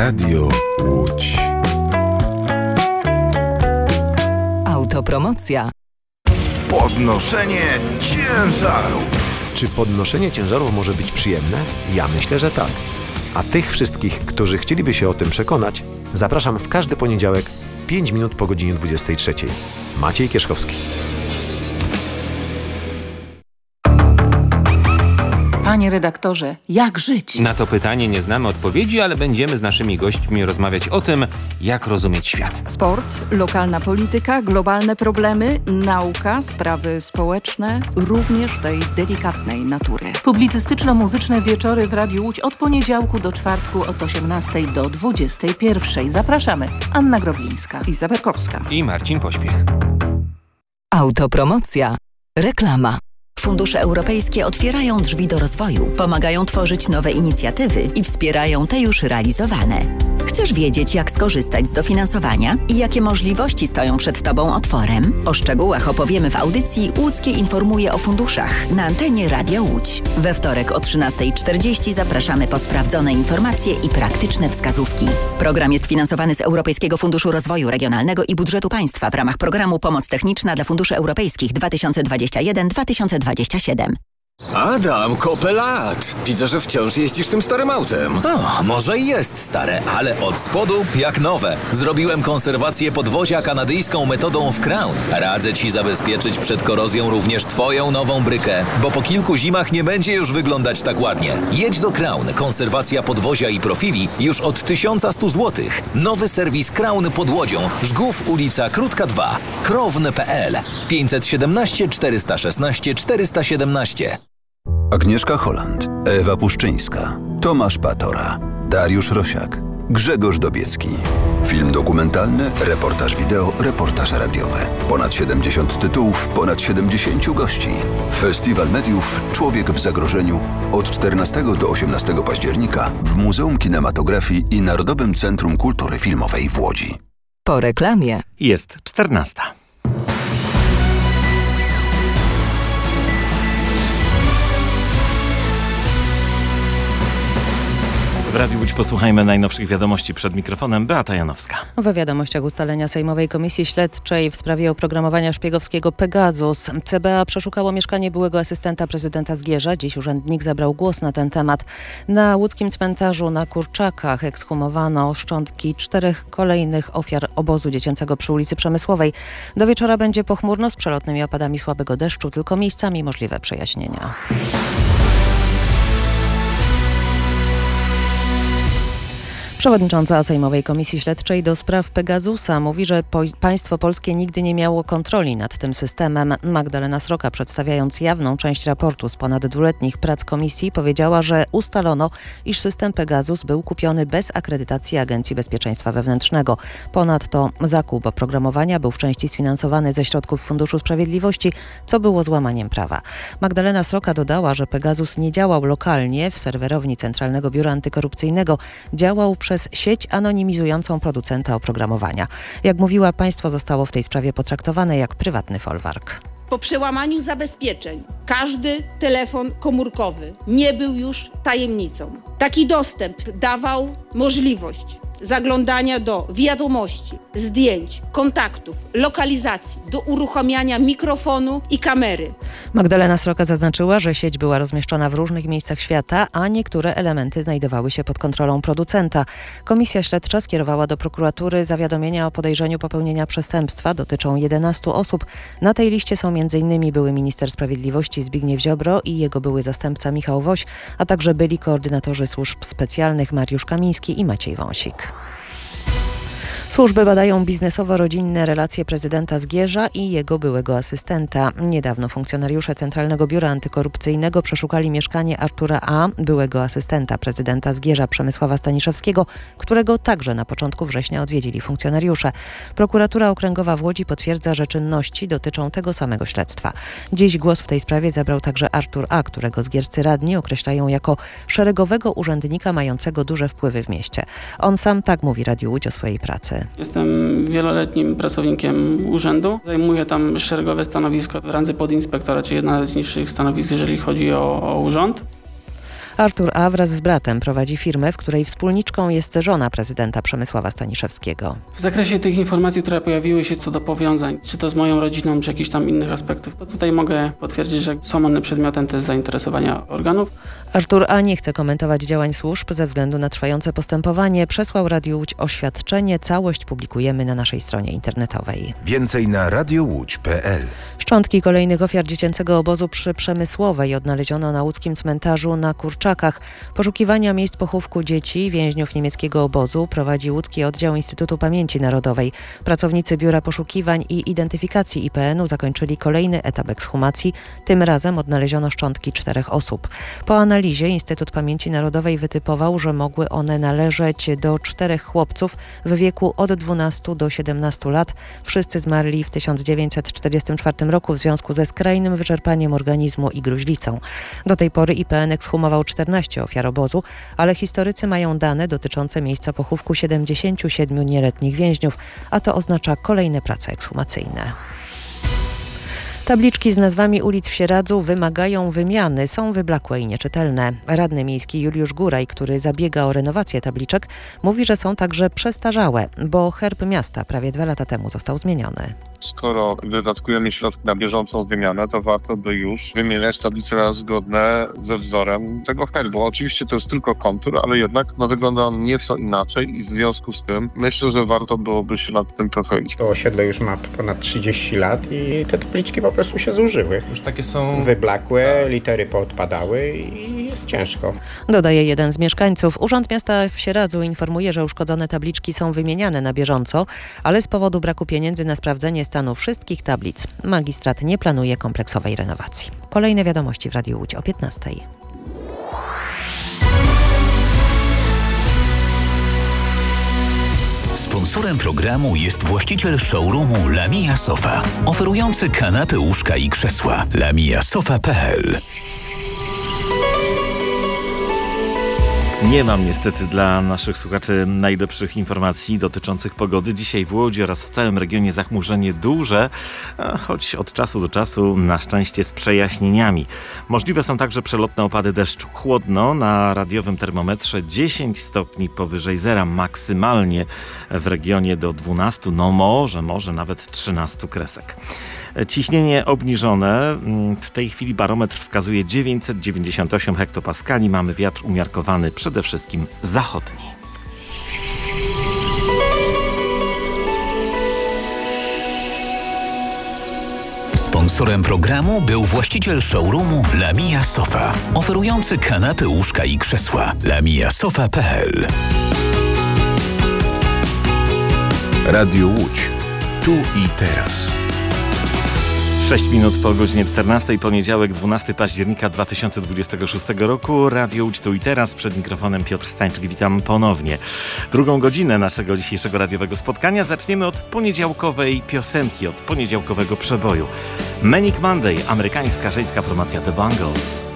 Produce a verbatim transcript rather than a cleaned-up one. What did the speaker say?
Radio Łódź. Autopromocja. Podnoszenie ciężarów. Czy podnoszenie ciężarów może być przyjemne? Ja myślę, że tak. A tych wszystkich, którzy chcieliby się o tym przekonać, zapraszam w każdy poniedziałek, pięć minut po godzinie dwudziestej trzeciej. Maciej Kierzchowski. Panie redaktorze, jak żyć? Na to pytanie nie znamy odpowiedzi, ale będziemy z naszymi gośćmi rozmawiać o tym, jak rozumieć świat. Sport, lokalna polityka, globalne problemy, nauka, sprawy społeczne, również tej delikatnej natury. Publicystyczno-muzyczne wieczory w Radiu Łódź od poniedziałku do czwartku od osiemnastej do dwudziestej pierwszej. Zapraszamy. Anna Groblińska i Zaberkowska. I Marcin Pośpiech. Autopromocja. Reklama. Fundusze europejskie otwierają drzwi do rozwoju, pomagają tworzyć nowe inicjatywy i wspierają te już realizowane. Chcesz wiedzieć, jak skorzystać z dofinansowania i jakie możliwości stoją przed Tobą otworem? O szczegółach opowiemy w audycji Łódzkie informuje o funduszach na antenie Radia Łódź. We wtorek o trzynastej czterdzieści zapraszamy po sprawdzone informacje i praktyczne wskazówki. Program jest finansowany z Europejskiego Funduszu Rozwoju Regionalnego i Budżetu Państwa w ramach programu Pomoc Techniczna dla Funduszy Europejskich dwa tysiące dwudziesty pierwszy do dwa tysiące dwudziestego siódmego. Adam, kopę lat! Widzę, że wciąż jeździsz tym starym autem. O, może i jest stare, ale od spodu jak nowe. Zrobiłem konserwację podwozia kanadyjską metodą w Crown. Radzę Ci zabezpieczyć przed korozją również Twoją nową brykę, bo po kilku zimach nie będzie już wyglądać tak ładnie. Jedź do Crown. Konserwacja podwozia i profili już od tysiąc sto złotych. Nowy serwis Crown pod Łodzią. Żgów, ulica Krótka dwa. krowny kropka p l pięćset siedemnaście czterysta szesnaście czterysta siedemnaście. Agnieszka Holland, Ewa Puszczyńska, Tomasz Patora, Dariusz Rosiak, Grzegorz Dobiecki. Film dokumentalny, reportaż wideo, reportaż radiowy. Ponad siedemdziesiąt tytułów, ponad siedemdziesiąt gości. Festiwal Mediów Człowiek w zagrożeniu od czternastego do osiemnastego października w Muzeum Kinematografii i Narodowym Centrum Kultury Filmowej w Łodzi. Po reklamie Jest czternasta. W Radiu Łódź posłuchajmy najnowszych wiadomości. Przed mikrofonem Beata Janowska. We wiadomościach ustalenia Sejmowej Komisji Śledczej w sprawie oprogramowania szpiegowskiego Pegasus. C B A przeszukało mieszkanie byłego asystenta prezydenta Zgierza. Dziś urzędnik zabrał głos na ten temat. Na łódzkim cmentarzu na Kurczakach ekshumowano szczątki czterech kolejnych ofiar obozu dziecięcego przy ulicy Przemysłowej. Do wieczora będzie pochmurno z przelotnymi opadami słabego deszczu, tylko miejscami możliwe przejaśnienia. Przewodnicząca Sejmowej Komisji Śledczej do spraw Pegasusa mówi, że po- państwo polskie nigdy nie miało kontroli nad tym systemem. Magdalena Sroka, przedstawiając jawną część raportu z ponad dwuletnich prac komisji, powiedziała, że ustalono, iż system Pegasus był kupiony bez akredytacji Agencji Bezpieczeństwa Wewnętrznego. Ponadto zakup oprogramowania był w części sfinansowany ze środków Funduszu Sprawiedliwości, co było złamaniem prawa. Magdalena Sroka dodała, że Pegasus nie działał lokalnie w serwerowni Centralnego Biura Antykorupcyjnego, działał przez przez sieć anonimizującą producenta oprogramowania. Jak mówiła, państwo zostało w tej sprawie potraktowane jak prywatny folwark. Po przełamaniu zabezpieczeń każdy telefon komórkowy nie był już tajemnicą. Taki dostęp dawał możliwość zaglądania do wiadomości, zdjęć, kontaktów, lokalizacji, do uruchamiania mikrofonu i kamery. Magdalena Sroka zaznaczyła, że sieć była rozmieszczona w różnych miejscach świata, a niektóre elementy znajdowały się pod kontrolą producenta. Komisja śledcza skierowała do prokuratury zawiadomienia o podejrzeniu popełnienia przestępstwa. Dotyczą jedenastu osób. Na tej liście są między innymi były minister sprawiedliwości Zbigniew Ziobro i jego były zastępca Michał Woś, a także byli koordynatorzy służb specjalnych Mariusz Kamiński i Maciej Wąsik. Służby badają biznesowo-rodzinne relacje prezydenta Zgierza i jego byłego asystenta. Niedawno funkcjonariusze Centralnego Biura Antykorupcyjnego przeszukali mieszkanie Artura A., byłego asystenta prezydenta Zgierza Przemysława Staniszewskiego, którego także na początku września odwiedzili funkcjonariusze. Prokuratura Okręgowa w Łodzi potwierdza, że czynności dotyczą tego samego śledztwa. Dziś głos w tej sprawie zabrał także Artur A., którego zgierscy radni określają jako szeregowego urzędnika mającego duże wpływy w mieście. On sam tak mówi Radiu Łódź o swojej pracy. Jestem wieloletnim pracownikiem urzędu. Zajmuję tam szeregowe stanowisko w randze podinspektora, czyli jedna z niższych stanowisk, jeżeli chodzi o, o urząd. Artur A. wraz z bratem prowadzi firmę, w której wspólniczką jest żona prezydenta Przemysława Staniszewskiego. W zakresie tych informacji, które pojawiły się co do powiązań, czy to z moją rodziną, czy jakichś tam innych aspektów, to tutaj mogę potwierdzić, że są one przedmiotem też zainteresowania organów. Artur A. nie chce komentować działań służb ze względu na trwające postępowanie. Przesłał Radiu Łódź oświadczenie. Całość publikujemy na naszej stronie internetowej. Więcej na radio łódź kropka p l. Szczątki kolejnych ofiar dziecięcego obozu przy Przemysłowej odnaleziono na łódzkim cmentarzu na Kurczakach. Poszukiwania miejsc pochówku dzieci, więźniów niemieckiego obozu prowadzi łódzki oddział Instytutu Pamięci Narodowej. Pracownicy Biura Poszukiwań i Identyfikacji I P N u zakończyli kolejny etap ekshumacji. Tym razem odnaleziono szczątki czterech osób. Po analizie Instytut Pamięci Narodowej wytypował, że mogły one należeć do czterech chłopców w wieku od dwunastu do siedemnastu lat. Wszyscy zmarli w tysiąc dziewięćset czterdziestym czwartym roku w związku ze skrajnym wyczerpaniem organizmu i gruźlicą. Do tej pory I P N ekshumował czternaście ofiar obozu, ale historycy mają dane dotyczące miejsca pochówku siedemdziesięciu siedmiu nieletnich więźniów, a to oznacza kolejne prace ekshumacyjne. Tabliczki z nazwami ulic w Sieradzu wymagają wymiany, są wyblakłe i nieczytelne. Radny miejski Juliusz Góraj, który zabiega o renowację tabliczek, mówi, że są także przestarzałe, bo herb miasta prawie dwa lata temu został zmieniony. Skoro wydatkujemy środki na bieżącą wymianę, to warto by już wymieniać tablice zgodne ze wzorem tego herbu. Oczywiście to jest tylko kontur, ale jednak no, wygląda on nieco inaczej i w związku z tym myślę, że warto byłoby się nad tym pochylić. To osiedle już ma ponad trzydzieści lat i te tabliczki po prostu się zużyły. Już takie są wyblakłe, litery poodpadały i jest ciężko. Dodaje jeden z mieszkańców. Urząd Miasta w Sieradzu informuje, że uszkodzone tabliczki są wymieniane na bieżąco, ale z powodu braku pieniędzy na sprawdzenie stanu wszystkich tablic magistrat nie planuje kompleksowej renowacji. Kolejne wiadomości w Radiu Łódź o piętnastej. Sponsorem programu jest właściciel showroomu Lamia Sofa, oferujący kanapy, łóżka i krzesła. lamia sofa kropka p l. Nie mam niestety dla naszych słuchaczy najlepszych informacji dotyczących pogody. Dzisiaj w Łodzi oraz w całym regionie zachmurzenie duże, choć od czasu do czasu na szczęście z przejaśnieniami. Możliwe są także przelotne opady deszczu. Chłodno, na radiowym termometrze dziesięć stopni powyżej zera, maksymalnie w regionie do dwunastu, no może, może nawet trzynastu kresek. Ciśnienie obniżone. W tej chwili barometr wskazuje dziewięćset dziewięćdziesiąt osiem hektopaskali. Mamy wiatr umiarkowany, przede wszystkim zachodni. Sponsorem programu był właściciel showroomu Lamia Sofa, oferujący kanapy, łóżka i krzesła. lamia sofa kropka p l. Radio Łódź. Tu i teraz. sześć minut po godzinie czternastej, poniedziałek, dwunastego października dwa tysiące dwudziestego szóstego roku. Radio Łódź tu i teraz. Przed mikrofonem Piotr Stańczyk. Witam ponownie. Drugą godzinę naszego dzisiejszego radiowego spotkania zaczniemy od poniedziałkowej piosenki, od poniedziałkowego przeboju. Manic Monday, amerykańska żeńska formacja The Bangles.